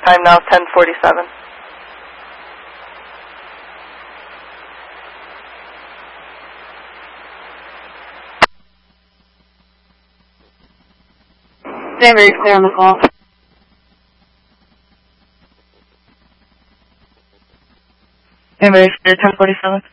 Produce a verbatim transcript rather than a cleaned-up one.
Time now ten forty-seven. Stand very clear on the call. Stand very clear, ten forty-seven.